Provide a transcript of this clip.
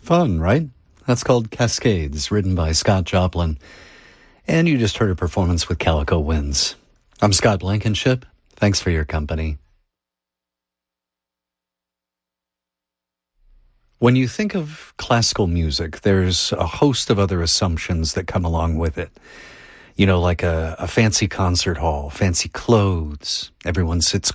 Fun, right? That's called Cascades, written by Scott Joplin. And you just heard a performance with Calico Winds. I'm Scott Blankenship. Thanks for your company. When you think of classical music, there's a host of other assumptions that come along with it. You know, like a fancy concert hall, fancy clothes. Everyone sits